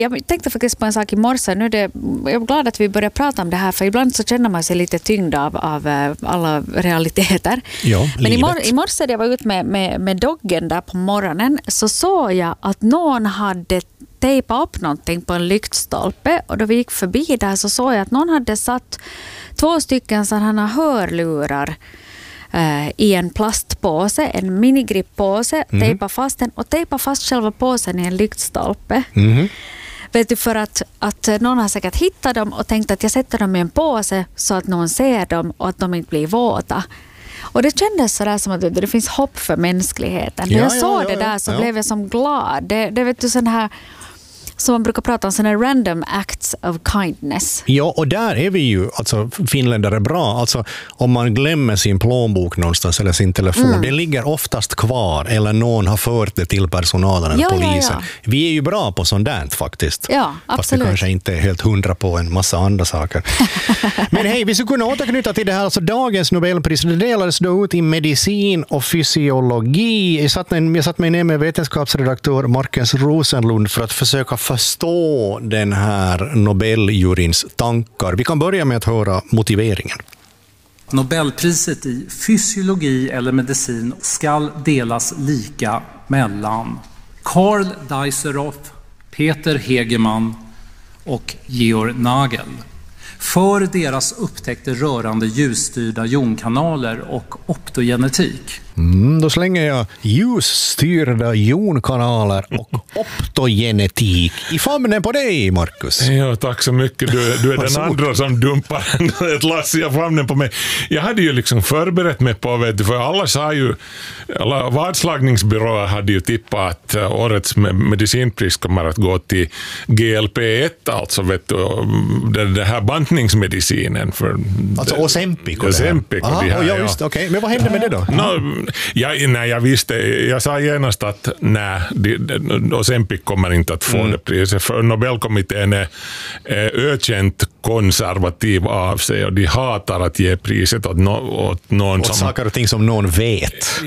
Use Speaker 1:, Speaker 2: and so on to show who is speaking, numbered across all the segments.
Speaker 1: Jag tänkte faktiskt på en sak i morse. Jag är glad att vi börjar prata om det här, för ibland så känner man sig lite tyngd av alla realiteter.
Speaker 2: Ja,
Speaker 1: men i morse när jag var ute med doggen där på morgonen, så såg jag att någon hade tejpat upp någonting på en lyktstolpe, och då vi gick förbi där så såg jag att någon hade satt 2 stycken sådana hörlurar i en plastpåse, en minigrippåse, tejpa fast den och tejpa fast själva påsen i en lyktstolpe. Vet du, för att någon har säkert hittat dem och tänkt att jag sätter dem i en påse så att någon ser dem och att de inte blir våta. Och det kändes sådär som att det finns hopp för mänskligheten. När jag såg det där så blev jag som glad. Det vet du, sån här som man brukar prata om, sådana random acts of kindness.
Speaker 2: Ja, och där är vi ju, alltså finländare bra. Alltså om man glömmer sin plånbok någonstans eller sin telefon, det ligger oftast kvar, eller någon har fört det till personalen eller polisen. Ja. Vi är ju bra på sånt där faktiskt.
Speaker 1: Ja, absolut.
Speaker 2: Fast det kanske inte är helt 100 på en massa andra saker. Men hej, vi skulle kunna återknyta till det här. Alltså dagens Nobelpris, det delades då ut i medicin och fysiologi. Jag satt mig ner med vetenskapsredaktör Marcus Rosenlund för att försöka förstå den här Nobeljuryns tankar. Vi kan börja med att höra motiveringen.
Speaker 3: Nobelpriset i fysiologi eller medicin ska delas lika mellan Karl Dijsselhoff, Peter Hegemann och Georg Nagel för deras upptäckter rörande ljusstyrda jonkanaler och optogenetik.
Speaker 2: Då slänger jag ljusstyrda jonkanaler och optogenetik i famnen på dig, Marcus.
Speaker 4: Ja, tack så mycket. Du är den andra som dumpar ett lass i famnen på mig. Jag hade ju liksom förberett mig på, vet du, för alla vadslagningsbyråer hade ju tippat att årets medicinpris kommer att gå till GLP-1, alltså vet du, det här bantningsmedicinen.
Speaker 2: Alltså Ozempic.
Speaker 4: Ozempic.
Speaker 2: Okej. Men vad hände med det då?
Speaker 4: Jag visste, jag sa genast att nej, Ozempic kommer inte att få det priset, för Nobelkommittén är ökänt konservativ av sig och de hatar att ge priset åt någon
Speaker 2: och
Speaker 4: som...
Speaker 2: saker och ting som någon vet.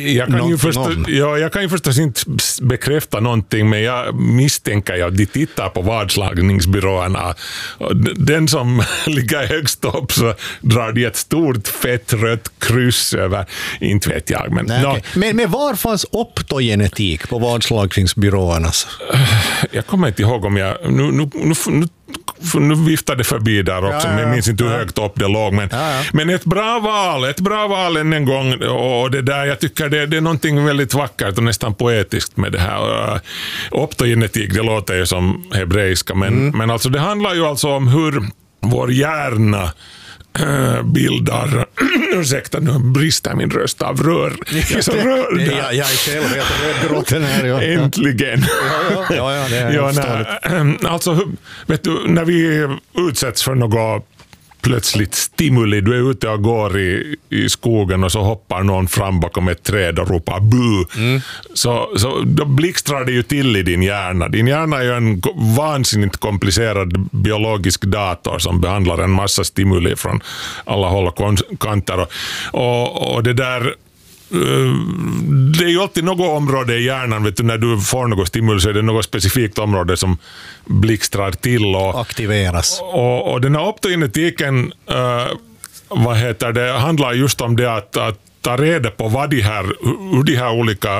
Speaker 4: Jag kan ju förstås inte bekräfta någonting, men jag misstänker att de tittar på vadslagningsbyråerna. Den som ligger högst upp, så drar de ett stort fett rött kryss över, inte vet jag.
Speaker 2: Men var fanns optogenetik på vadslagningsbyråernas?
Speaker 4: Jag kommer inte ihåg om jag... Nu viftade förbi där också, men jag minns inte hur högt upp det låg. Men ett bra val än en gång, och det där, jag tycker det är någonting väldigt vackert och nästan poetiskt med det här. Optogenetik, det låter ju som hebreiska, men alltså det handlar ju alltså om hur vår hjärna bildar, ursäkta, nu brister min röst av rör.
Speaker 2: Jag är själv helt rödgråten här. Ja.
Speaker 4: Äntligen.
Speaker 2: Ja, det är
Speaker 4: alltså, vet du, när vi utsätts för något plötsligt stimuli, du är ute och går i skogen och så hoppar någon fram bakom ett träd och ropar bu. Så då blixtrar det ju till i din hjärna. Din hjärna är ju en vansinnigt komplicerad biologisk dator som behandlar en massa stimuli från alla håll och kanter. Och det där, det är ju alltid något område i hjärnan, vet du, när du får något stimuli så är det något specifikt område som blixtrar till och
Speaker 2: aktiveras.
Speaker 4: Och den här optogenetiken det handlar just om det att ta reda på hur de här olika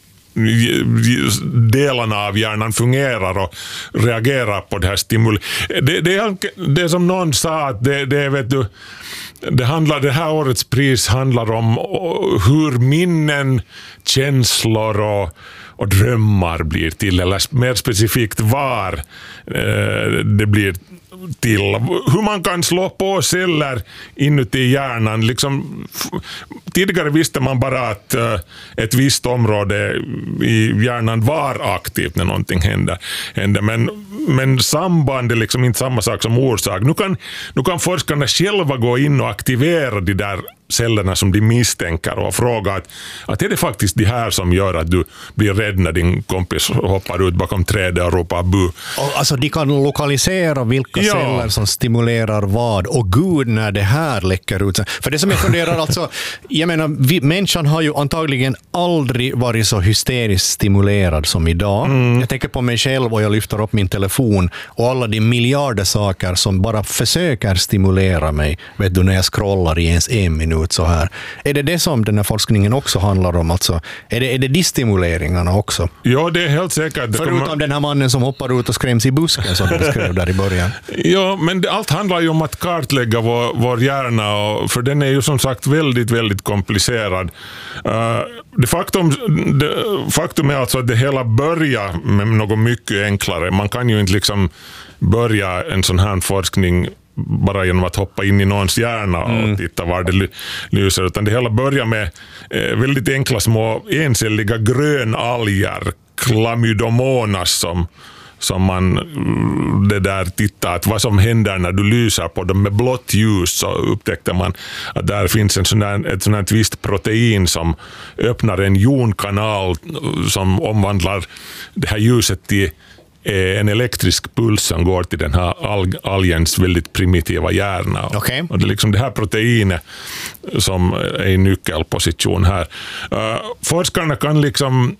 Speaker 4: delarna av hjärnan fungerar och reagerar på det här stimuli. Det som någon sa, att det vet du, det här årets pris handlar om hur minnen, känslor och drömmar blir till, eller mer specifikt var det blir till. Hur man kan slå på celler inuti hjärnan. Liksom, tidigare visste man bara att ett visst område i hjärnan var aktivt när någonting hände. Men samband är liksom inte samma sak som orsak. Nu kan forskarna själva gå in och aktivera de där cellerna som de misstänker och frågar att är det faktiskt det här som gör att du blir rädd när din kompis hoppar ut bakom trädet och ropar bu.
Speaker 2: Och alltså de kan lokalisera vilka celler som stimulerar vad, och gud när det här läcker ut. För det som jag funderar, alltså, jag menar, människan har ju antagligen aldrig varit så hysteriskt stimulerad som idag. Jag tänker på mig själv och jag lyfter upp min telefon och alla de miljarder saker som bara försöker stimulera mig, vet du, när jag scrollar i ens 1 minut så här. Är det som den här forskningen också handlar om? Alltså, är det de stimuleringarna också?
Speaker 4: Ja, det är helt säkert.
Speaker 2: Förutom den här mannen som hoppar ut och skräms i busken som du skrev där i början.
Speaker 4: Ja, men allt handlar ju om att kartlägga vår hjärna, för den är ju som sagt väldigt, väldigt komplicerad. Faktum är alltså att det hela börjar med något mycket enklare. Man kan ju inte liksom börja en sån här forskning bara genom att hoppa in i någons hjärna och titta var det lyser, utan det hela börjar med väldigt enkla små encelliga grönalger, chlamydomonas, som man det där tittar att vad som händer när du lyser på dem med blått ljus, så upptäckte man att där finns ett sånt här visst protein som öppnar en jonkanal som omvandlar det här ljuset till en elektrisk puls som går till den här algens väldigt primitiva hjärna.
Speaker 2: Okay.
Speaker 4: Och det är liksom det här proteinet som är i nyckelposition här. Forskarna kan liksom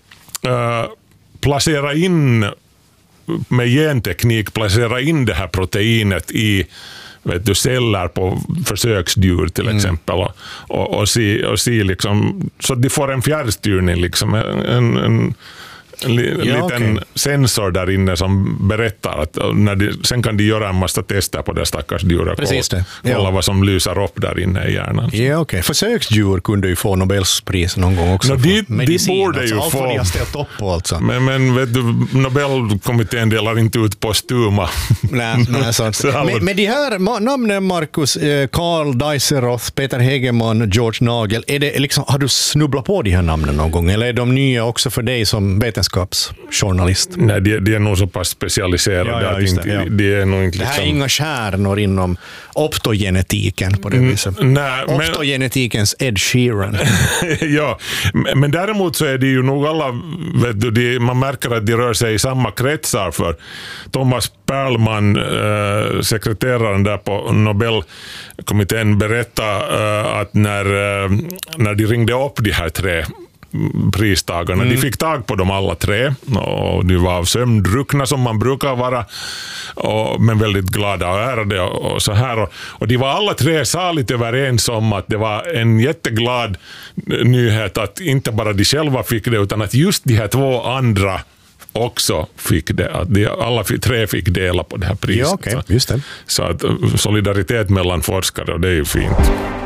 Speaker 4: med genteknik placera in det här proteinet i celler på försöksdjur till exempel och se liksom, så de får en fjärrstyrning liksom, en liten sensor där inne som berättar att sen kan de göra en massa tester på det stackars djuret och kolla vad som lyser upp där inne i hjärnan.
Speaker 2: Ja, okej. Försöksdjur kunde ju få Nobelpris någon gång också.
Speaker 4: De borde ju
Speaker 2: få. Allt har ställt upp på alltså.
Speaker 4: Men vet du, Nobelkommittén delar inte ut postuma.
Speaker 2: Nej, sant. Men de här namnen, Markus, Carl Diceroth, Peter Hegemann, George Nagel, är det liksom, har du snubblat på de här namnen någon gång? Eller är de nya också för dig som vetenskapsjournalist?
Speaker 4: Nej, de är nog så pass specialiserade. Det är nog inte
Speaker 2: det här
Speaker 4: liksom...
Speaker 2: är inga kärnor inom optogenetiken på det viset. Optogenetikens Ed Sheeran.
Speaker 4: Ja, men däremot så är det ju nog alla, vet du, man märker att de rör sig i samma kretsar, för Thomas Perlman, sekreteraren där på Nobelkommittén, berättade att när de ringde upp de här 3 pristagarna. De fick tag på dem alla 3 och de var sömndruckna som man brukar vara, men väldigt glada och ärade och så här. Och de var alla 3 saligt överens om att det var en jätteglad nyhet att inte bara de själva fick det, utan att just de här 2 andra också fick det, att alla 3 fick dela på det här priset.
Speaker 2: Ja, okay. Just det.
Speaker 4: Så att solidaritet mellan forskare, och det är ju fint.